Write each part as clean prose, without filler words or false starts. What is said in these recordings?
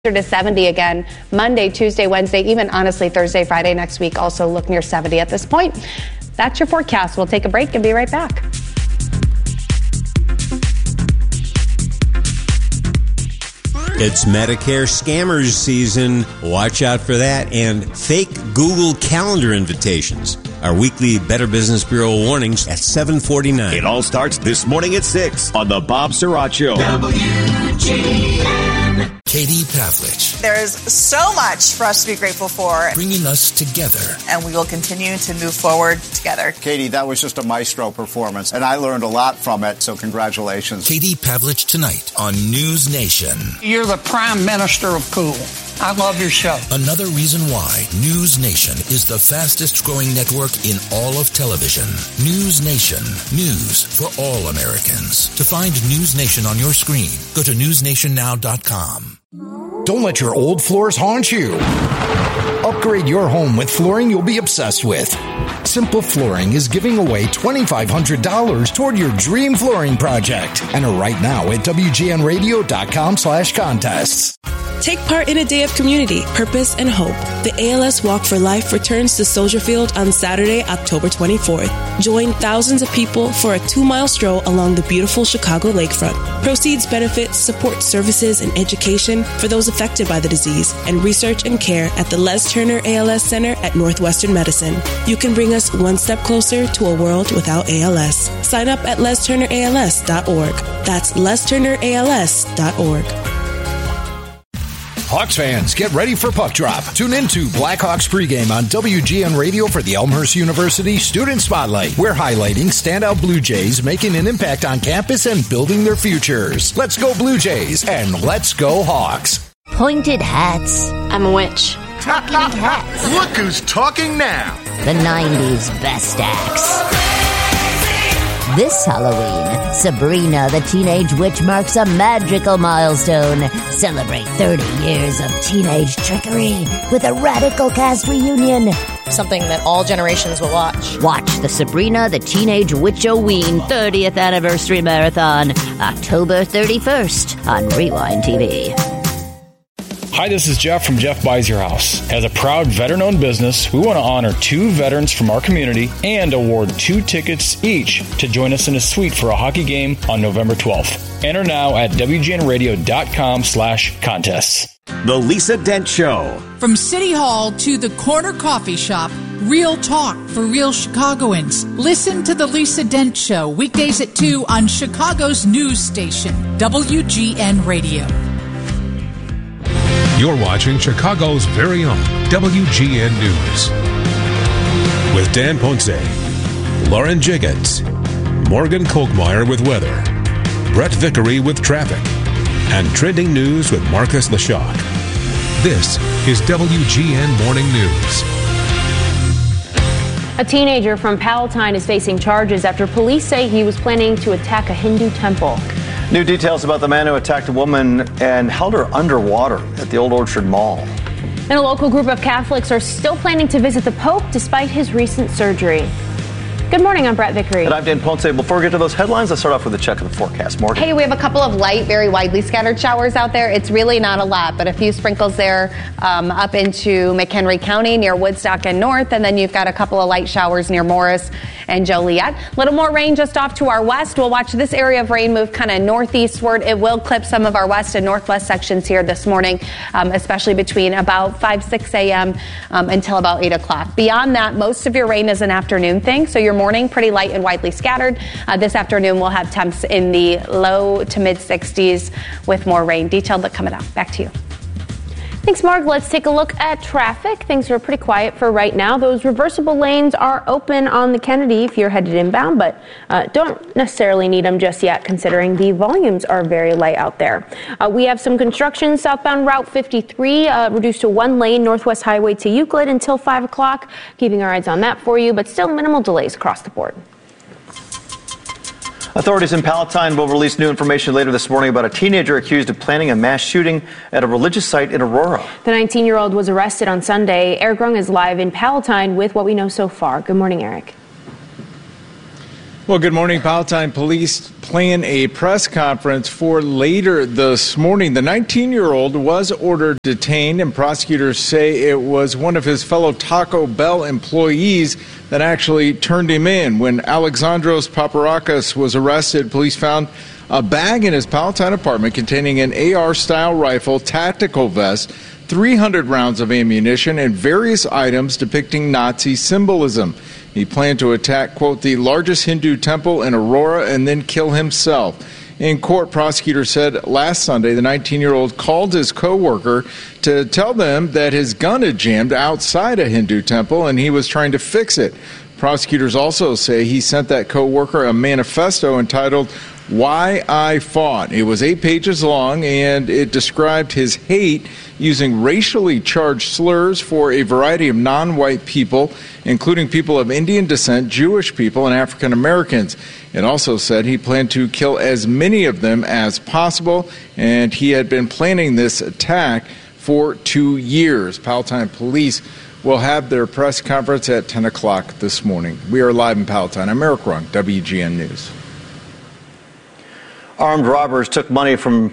to 70 again Monday, Tuesday, Wednesday, even honestly Thursday, Friday next week also look near 70 at this point. That's your forecast. We'll take a break and be right back. It's Medicare scammers season. Watch out for that. And fake Google Calendar invitations. Our weekly Better Business Bureau warnings at 7:49. It all starts this morning at 6 on the Bob Surratt Show. WGN. Katie Pavlich. There's so much for us to be grateful for. Bringing us together. And we will continue to move forward together. Katie, that was just a maestro performance, and I learned a lot from it, so congratulations. Katie Pavlich tonight on News Nation. You're the prime minister of cool. I love your show. Another reason why News Nation is the fastest growing network in all of television. News Nation. News for all Americans. To find News Nation on your screen, go to newsnationnow.com. Don't let your old floors haunt you. Upgrade your home with flooring you'll be obsessed with. Simple Flooring is giving away $2,500 toward your dream flooring project. Enter right now at WGNradio.com/contests. Take part in a day of community, purpose, and hope. The ALS Walk for Life returns to Soldier Field on Saturday, October 24th. Join thousands of people for a 2-mile stroll along the beautiful Chicago lakefront. Proceeds benefit support services and education for those affected by the disease and research and care at the Les Turner ALS Center at Northwestern Medicine. You can bring us one step closer to a world without ALS. Sign up at lesturnерals.org. That's lesturnерals.org. Hawks fans, get ready for Puck Drop. Tune into Blackhawks pregame on WGN Radio for the Elmhurst University Student Spotlight. We're highlighting standout Blue Jays making an impact on campus and building their futures. Let's go Blue Jays and let's go Hawks. Pointed hats. I'm a witch. Talking hats. Look who's talking now. The 90s best acts. This Halloween, Sabrina the Teenage Witch marks a magical milestone. Celebrate 30 years of teenage trickery with a radical cast reunion. Something that all generations will watch. Watch the Sabrina the Teenage Witch-O-Ween 30th Anniversary Marathon, October 31st on Rewind TV. Hi, this is Jeff from Jeff Buys Your House. As a proud veteran-owned business, we want to honor 2 veterans from our community and award 2 tickets each to join us in a suite for a hockey game on November 12th. Enter now at WGNradio.com/contests. The Lisa Dent Show. From City Hall to the corner coffee shop, real talk for real Chicagoans. Listen to The Lisa Dent Show, weekdays at 2 on Chicago's news station, WGN Radio. You're watching Chicago's very own WGN News. With Dan Ponce, Lauren Jiggins, Morgan Kolkmeyer with weather, Brett Vickery with traffic, and trending news with Marcus Leshock. This is WGN Morning News. A teenager from Palatine is facing charges after police say he was planning to attack a Hindu temple. New details about the man who attacked a woman and held her underwater at the Old Orchard Mall. And a local group of Catholics are still planning to visit the Pope despite his recent surgery. Good morning, I'm Brett Vickery. And I'm Dan Ponce. Before we get to those headlines, let's start off with a check of the forecast. Morgan. Hey, we have a couple of light, very widely scattered showers out there. It's really not a lot, but a few sprinkles there up into McHenry County near Woodstock and north. And then you've got a couple of light showers near Morris and Joliet. A little more rain just off to our west. We'll watch this area of rain move kind of northeastward. It will clip some of our west and northwest sections here this morning, especially between about 5, 6 a.m. Until about 8 o'clock. Beyond that, most of your rain is an afternoon thing, so your morning pretty light and widely scattered. This afternoon we'll have temps in the low to mid 60s with more rain. Detailed look coming up. Back to you. Thanks, Mark. Let's take a look at traffic. Things are pretty quiet for right now. Those reversible lanes are open on the Kennedy if you're headed inbound, but don't necessarily need them just yet considering the volumes are very light out there. We have some construction southbound Route 53 reduced to 1 lane Northwest Highway to Euclid until 5 o'clock. Keeping our eyes on that for you, but still minimal delays across the board. Authorities in Palatine will release new information later this morning about a teenager accused of planning a mass shooting at a religious site in Aurora. The 19-year-old was arrested on Sunday. Eric Rung is live in Palatine with what we know so far. Good morning, Eric. Well, good morning. Palatine Police plan a press conference for later this morning. The 19-year-old was ordered detained, and prosecutors say it was one of his fellow Taco Bell employees that actually turned him in. When Alexandros Paparakis was arrested, police found a bag in his Palatine apartment containing an AR-style rifle, tactical vest, 300 rounds of ammunition, and various items depicting Nazi symbolism. He planned to attack, quote, the largest Hindu temple in Aurora and then kill himself. In court, prosecutors said last Sunday the 19-year-old called his co-worker to tell them that his gun had jammed outside a Hindu temple and he was trying to fix it. Prosecutors also say he sent that co-worker a manifesto entitled Why I Fought. It was 8 pages long, and it described his hate using racially charged slurs for a variety of non-white people, including people of Indian descent, Jewish people, and African Americans. It also said he planned to kill as many of them as possible, and he had been planning this attack for 2 years. Palatine Police will have their press conference at 10 o'clock this morning. We are live in Palatine. I'm Eric Rung, WGN News. Armed robbers took money from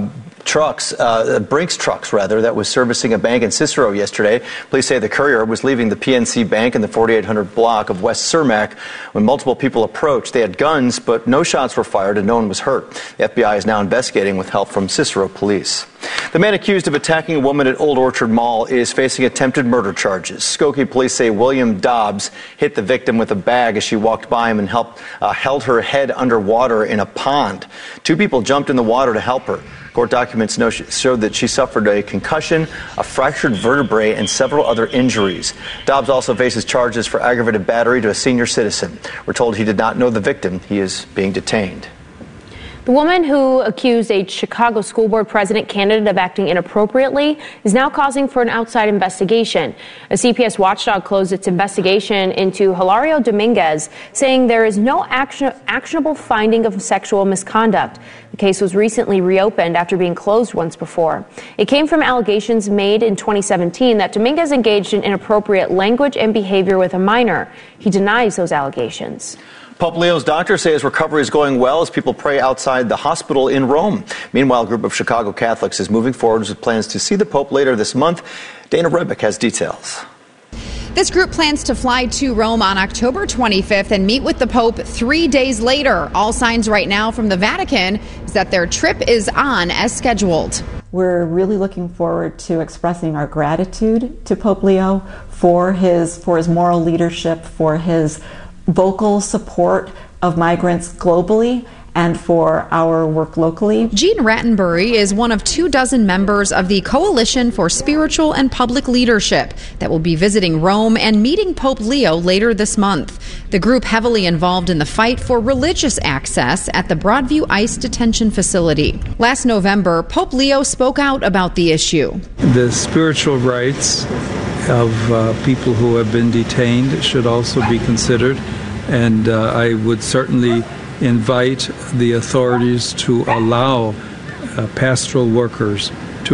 Brinks trucks, that was servicing a bank in Cicero yesterday. Police say the courier was leaving the PNC Bank in the 4800 block of West Cermak when multiple people approached. They had guns, but no shots were fired and no one was hurt. The FBI is now investigating with help from Cicero police. The man accused of attacking a woman at Old Orchard Mall is facing attempted murder charges. Skokie police say William Dobbs hit the victim with a bag as she walked by him and held her head underwater in a pond. 2 people jumped in the water to help her. Court documents showed that she suffered a concussion, a fractured vertebrae, and several other injuries. Dobbs also faces charges for aggravated battery to a senior citizen. We're told he did not know the victim. He is being detained. The woman who accused a Chicago school board president candidate of acting inappropriately is now causing for an outside investigation. A CPS watchdog closed its investigation into Hilario Dominguez, saying there is no actionable finding of sexual misconduct. The case was recently reopened after being closed once before. It came from allegations made in 2017 that Dominguez engaged in inappropriate language and behavior with a minor. He denies those allegations. Pope Leo's doctors say his recovery is going well as people pray outside the hospital in Rome. Meanwhile, a group of Chicago Catholics is moving forward with plans to see the Pope later this month. Dana Rebick has details. This group plans to fly to Rome on October 25th and meet with the Pope 3 days later. All signs right now from the Vatican is that their trip is on as scheduled. We're really looking forward to expressing our gratitude to Pope Leo for his moral leadership, for his vocal support of migrants globally, and for our work locally. Jean Rattenbury is one of 24 members of the Coalition for Spiritual and Public Leadership that will be visiting Rome and meeting Pope Leo later this month. The group heavily involved in the fight for religious access at the Broadview ICE detention facility. Last November, Pope Leo spoke out about the issue. The spiritual rights of people who have been detained should also be considered, and I would certainly invite the authorities to allow pastoral workers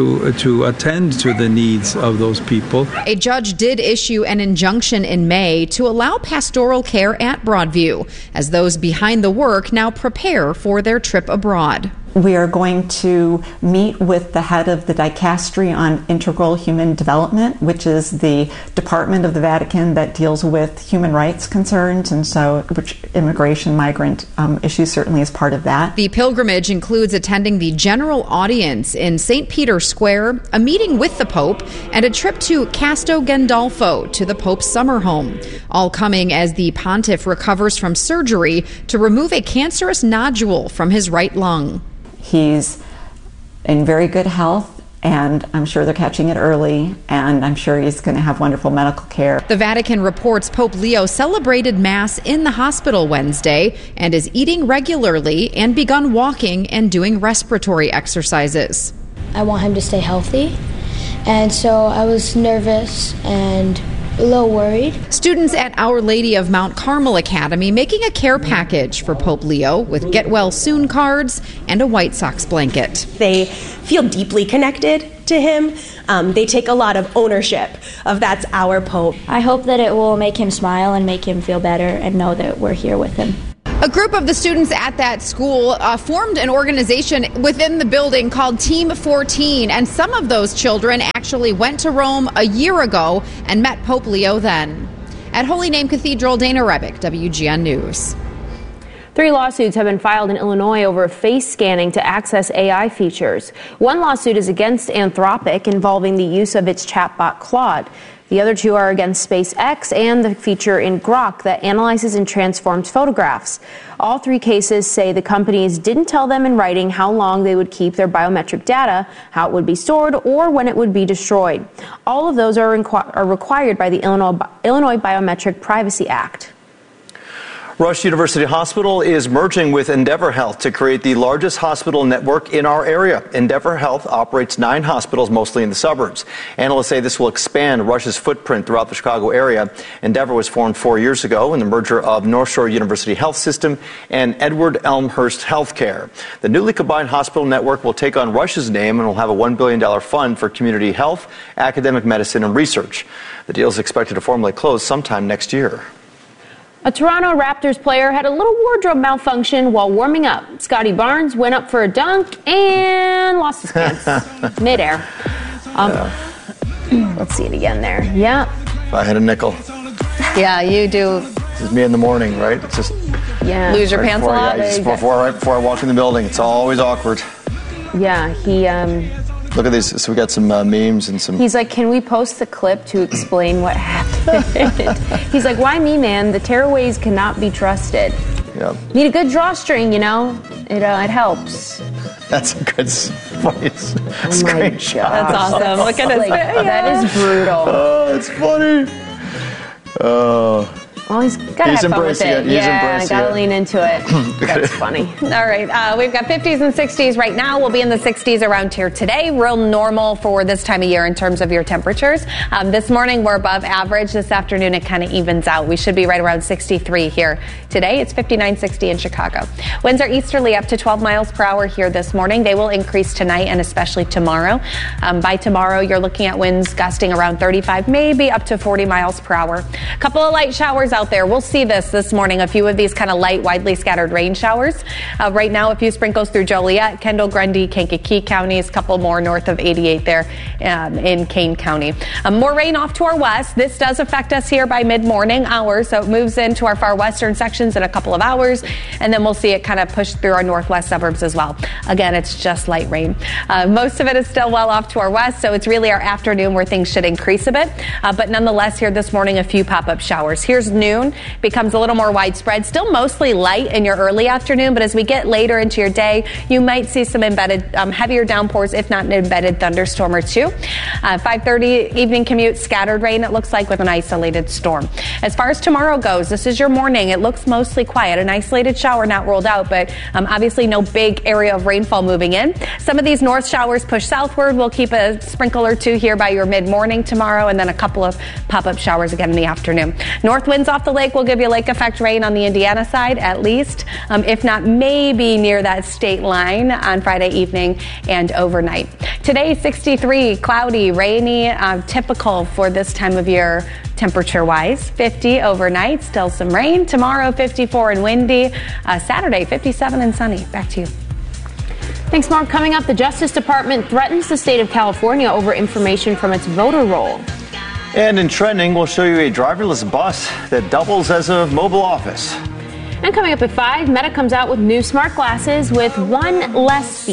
to attend to the needs of those people. A judge did issue an injunction in May to allow pastoral care at Broadview as those behind the work now prepare for their trip abroad. We are going to meet with the head of the Dicastery on Integral Human Development, which is the department of the Vatican that deals with human rights concerns, and so which immigration, migrant issues certainly is part of that. The pilgrimage includes attending the general audience in St. Peter's Square, a meeting with the Pope, and a trip to Castel Gandolfo to the Pope's summer home. All coming as the pontiff recovers from surgery to remove a cancerous nodule from his right lung. He's in very good health, and I'm sure they're catching it early, and I'm sure he's going to have wonderful medical care. The Vatican reports Pope Leo celebrated Mass in the hospital Wednesday and is eating regularly and begun walking and doing respiratory exercises. I want him to stay healthy, and so I was nervous and a little worried. Students at Our Lady of Mount Carmel Academy making a care package for Pope Leo with Get Well Soon cards and a White Sox blanket. They feel deeply connected to him. They take a lot of ownership of that's our Pope. I hope that it will make him smile and make him feel better and know that we're here with him. A group of the students at that school formed an organization within the building called Team 14, and some of those children actually went to Rome a year ago and met Pope Leo then. At Holy Name Cathedral, Dana Rebick, WGN News. 3 lawsuits have been filed in Illinois over face scanning to access AI features. One lawsuit is against Anthropic involving the use of its chatbot Claude. The other 2 are against SpaceX and the feature in Grok that analyzes and transforms photographs. All 3 cases say the companies didn't tell them in writing how long they would keep their biometric data, how it would be stored, or when it would be destroyed. All of those are required by the Illinois Biometric Privacy Act. Rush University Hospital is merging with Endeavor Health to create the largest hospital network in our area. Endeavor Health operates 9 hospitals, mostly in the suburbs. Analysts say this will expand Rush's footprint throughout the Chicago area. Endeavor was formed 4 years ago in the merger of North Shore University Health System and Edward Elmhurst Healthcare. The newly combined hospital network will take on Rush's name and will have a $1 billion fund for community health, academic medicine, and research. The deal is expected to formally close sometime next year. A Toronto Raptors player had a little wardrobe malfunction while warming up. Scotty Barnes went up for a dunk and lost his pants midair. Let's see it again there. Yeah. If I had a nickel. Yeah, you do. This is me in the morning, right? It's just lose your pants a lot. Right before I walk in the building, it's always awkward. Yeah, he. Look at these. So we got some memes and some. He's like, can we post the clip to explain what happened? He's like, why me, man? The tearaways cannot be trusted. Yeah. Need a good drawstring, you know? It helps. That's a good voice. Oh my God. That's awesome. Look at his. That is brutal. Oh, it's funny. Oh. Well, he's got to have fun with it. Yeah, got to lean into it. That's funny. All right. We've got 50s and 60s right now. We'll be in the 60s around here today. Real normal for this time of year in terms of your temperatures. This morning, we're above average. This afternoon, it kind of evens out. We should be right around 63 here today. It's 59, 60 in Chicago. Winds are easterly up to 12 miles per hour here this morning. They will increase tonight and especially tomorrow. By tomorrow, you're looking at winds gusting around 35, maybe up to 40 miles per hour. A couple of light showers out there. We'll see this morning, a few of these kind of light, widely scattered rain showers. Right now, a few sprinkles through Joliet, Kendall, Grundy, Kankakee counties, a couple more north of 88 there in Kane County. More rain off to our west. This does affect us here by mid-morning hours, so it moves into our far western sections in a couple of hours, and then we'll see it kind of push through our northwest suburbs as well. Again, it's just light rain. Most of it is still well off to our west, so it's really our afternoon where things should increase a bit. But nonetheless, here this morning, a few pop-up showers. Here's noon. Becomes a little more widespread. Still mostly light in your early afternoon, but as we get later into your day, you might see some embedded, heavier downpours, if not an embedded thunderstorm or two. 5:30 evening commute, scattered rain, it looks like, with an isolated storm. As far as tomorrow goes, this is your morning. It looks mostly quiet. An isolated shower not ruled out, but obviously no big area of rainfall moving in. Some of these north showers push southward. We'll keep a sprinkle or two here by your mid-morning tomorrow, and then a couple of pop-up showers again in the afternoon. North winds off the lake will give you lake effect rain on the Indiana side, at least, if not maybe near that state line on Friday evening and overnight. Today, 63, cloudy, rainy, typical for this time of year temperature-wise. 50 overnight, still some rain. Tomorrow, 54 and windy. Saturday, 57 and sunny. Back to you. Thanks, Mark. Coming up, the Justice Department threatens the state of California over information from its voter roll. And in trending, we'll show you a driverless bus that doubles as a mobile office. And coming up at 5, Meta comes out with new smart glasses with one less feature.